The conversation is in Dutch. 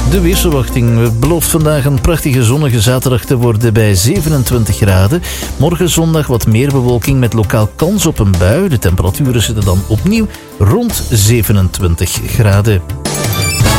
De weersverwachting. Het belooft vandaag een prachtige zonnige zaterdag te worden bij 27 graden. Morgen zondag wat meer bewolking met lokaal kans op een bui. De temperaturen zitten dan opnieuw rond 27 graden.